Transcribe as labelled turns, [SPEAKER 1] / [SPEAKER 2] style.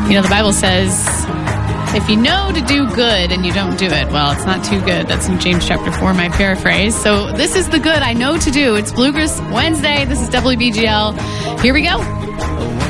[SPEAKER 1] You know, the Bible says, if you know to do good and you don't do it, well, it's not too good. That's in James chapter 4, my paraphrase. So this is the good I know to do. It's Bluegrass Wednesday. This is WBGL. Here we go.